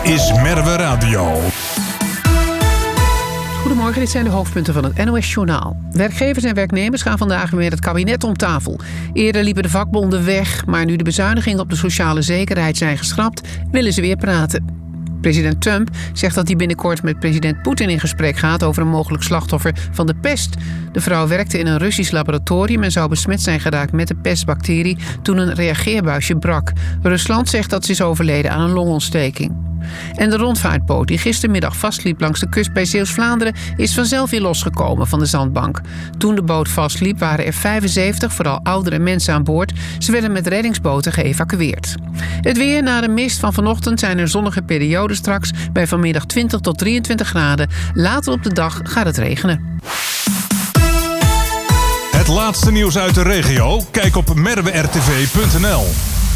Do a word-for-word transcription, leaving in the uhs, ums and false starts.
is Merwe Radio. Goedemorgen, dit zijn de hoofdpunten van het N O S-journaal. Werkgevers en werknemers gaan vandaag weer met het kabinet om tafel. Eerder liepen de vakbonden weg, maar nu de bezuinigingen op de sociale zekerheid zijn geschrapt, willen ze weer praten. President Trump zegt dat hij binnenkort met president Poetin in gesprek gaat over een mogelijk slachtoffer van de pest. De vrouw werkte in een Russisch laboratorium en zou besmet zijn geraakt met de pestbacterie toen een reageerbuisje brak. Rusland zegt dat ze is overleden aan een longontsteking. En de rondvaartboot die gistermiddag vastliep langs de kust bij Zeeuws-Vlaanderen is vanzelf weer losgekomen van de zandbank. Toen de boot vastliep waren er vijfenzeventig, vooral oudere mensen aan boord. Ze werden met reddingsboten geëvacueerd. Het weer: na de mist van vanochtend zijn er zonnige perioden straks bij vanmiddag twintig tot drieëntwintig graden. Later op de dag gaat het regenen. Het laatste nieuws uit de regio? Kijk op merwe r t v punt n l.